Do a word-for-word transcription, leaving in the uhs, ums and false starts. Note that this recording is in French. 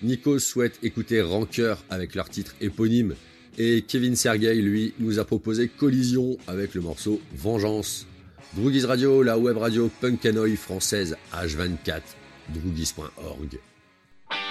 Nico souhaite écouter Rancœur avec leur titre éponyme. Et Kevin Sergey, lui, nous a proposé Collision avec le morceau Vengeance. Droogies Radio, la web radio punk and oi française H vingt-quatre, droogies point org.